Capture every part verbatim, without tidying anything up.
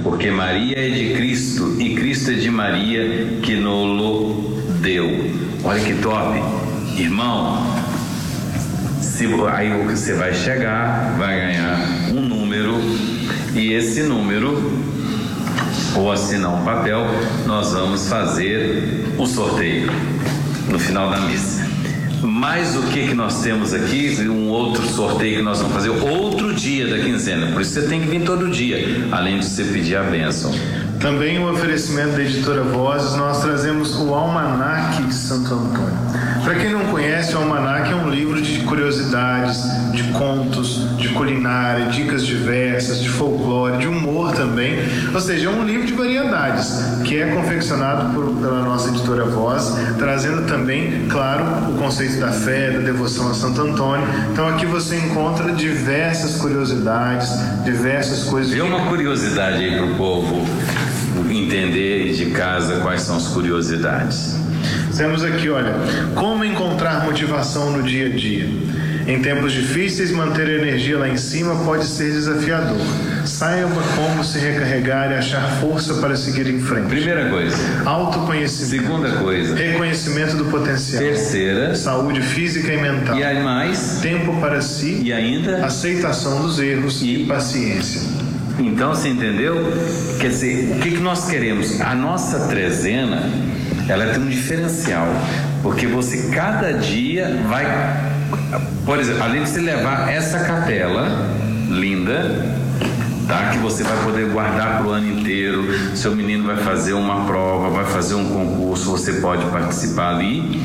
porque Maria é de Cristo e Cristo é de Maria que nos deu. Olha que top, irmão. Se, aí você vai chegar, vai ganhar um número, e esse número, ou assinar um papel, nós vamos fazer o sorteio no final da missa. Mas o que que nós temos aqui? Um outro sorteio que nós vamos fazer outro dia da quinzena, por isso você tem que vir todo dia, além de você pedir a bênção. Também o oferecimento da editora Vozes, nós trazemos o Almanaque de Santo Antônio. Para quem não conhece, o Almanaque é um livro de curiosidades, de contos, de culinária, dicas diversas, de folclore, de humor também. Ou seja, é um livro de variedades, que é confeccionado por, pela nossa editora Voz, trazendo também, claro, o conceito da fé, da devoção a Santo Antônio. Então aqui você encontra diversas curiosidades, diversas coisas. Dê uma curiosidade aí para o povo entender de casa quais são as curiosidades. Temos aqui, olha, como encontrar motivação no dia a dia. Em tempos difíceis, manter a energia lá em cima pode ser desafiador. Saiba como se recarregar e achar força para seguir em frente. Primeira coisa. Autoconhecimento. Segunda coisa. Reconhecimento do potencial. Terceira. Saúde física e mental. E aí mais? Tempo para si. E ainda? Aceitação dos erros e, e paciência. Então, você entendeu? Quer dizer, o que que nós queremos? A nossa trezena, ela tem um diferencial, porque você cada dia vai, por exemplo, além de você levar essa capela linda, tá, que você vai poder guardar para o ano inteiro, seu menino vai fazer uma prova, vai fazer um concurso, você pode participar ali,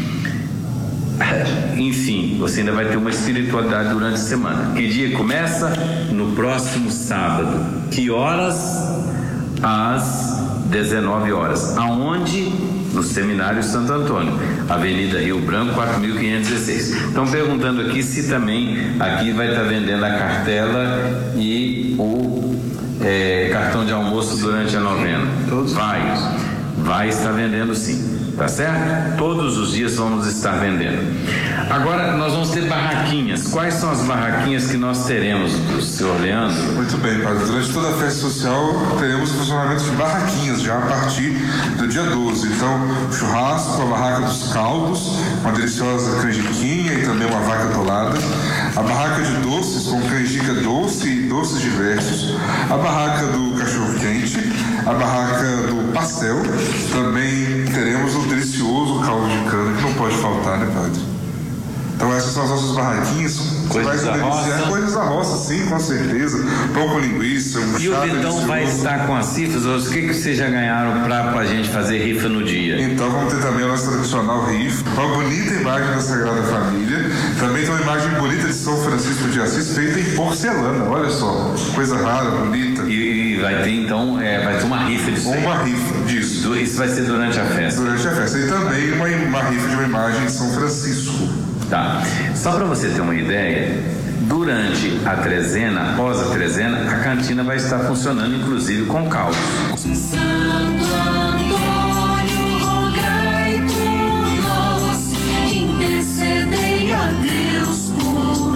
enfim, você ainda vai ter uma espiritualidade durante a semana. Que dia começa? No próximo sábado. Que horas? Às dezenove horas. Aonde? No Seminário Santo Antônio, Avenida Rio Branco, quatro mil quinhentos e dezesseis. Estão perguntando aqui se também aqui vai estar vendendo a cartela e o é, cartão de almoço durante a novena. Vai, vai estar vendendo sim. Tá certo? Todos os dias vamos estar vendendo. Agora nós vamos ter barraquinhas. Quais são as barraquinhas que nós teremos, senhor Leandro? Muito bem, padre. Durante toda a festa social teremos o funcionamento de barraquinhas já a partir do dia doze. Então, churrasco, a barraca dos caldos, uma deliciosa canjiquinha e também uma vaca atolada. A barraca de doces com canjica doce e doces diversos. A barraca do cachorro quente. A barraca do pastel. Também teremos o delicioso caldo de cana, que não pode faltar, né, padre? Então essas são as nossas barraquinhas. Coisas da roça. Coisas da roça, sim, com certeza. Pão com linguiça, um E o Vitão vai estar com as cifras. O que, que vocês já ganharam para a gente fazer rifa no dia? Então vamos ter também a nossa tradicional rifa. Uma bonita imagem da Sagrada Família. Também tem uma imagem bonita de São Francisco de Assis, feita em porcelana. Olha só, coisa rara, bonita. E, e vai ter então, é, vai ter uma rifa disso. Uma rifa disso. Isso vai ser durante a festa. Durante a festa. E também uma, uma rifa de uma imagem de São Francisco. Tá. Só para você ter uma ideia, durante a trezena, após a trezena, a cantina vai estar funcionando, inclusive com caldos. Santo Antônio, rogai por nós, intercedei a Deus por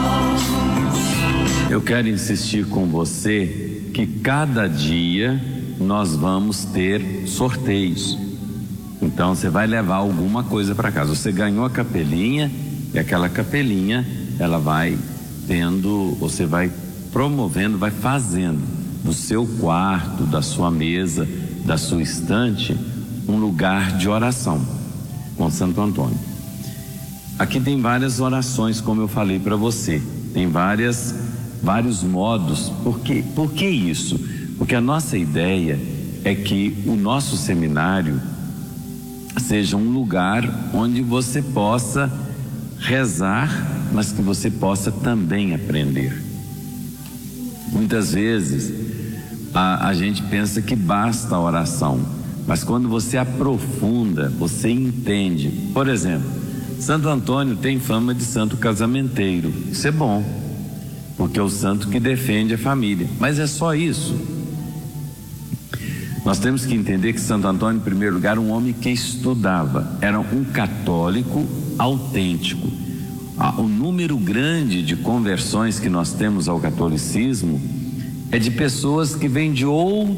nós. Eu quero insistir com você que cada dia nós vamos ter sorteios. Então você vai levar alguma coisa para casa. Você ganhou a capelinha e aquela capelinha ela vai tendo, você vai promovendo, vai fazendo do seu quarto, da sua mesa, da sua estante, um lugar de oração com Santo Antônio. Aqui tem várias orações, como eu falei para você. Tem várias, vários modos. Por quê? Por que isso? Porque a nossa ideia é que o nosso seminário seja um lugar onde você possa rezar, mas que você possa também aprender. Muitas vezes a, a gente pensa que basta a oração, mas quando você aprofunda, você entende. Por exemplo, Santo Antônio tem fama de santo casamenteiro. Isso é bom, porque é o santo que defende a família, mas é só isso. Nós temos que entender que Santo Antônio, em primeiro lugar, um homem que estudava, era um católico autêntico. O número grande de conversões que nós temos ao catolicismo é de pessoas que vêm de outro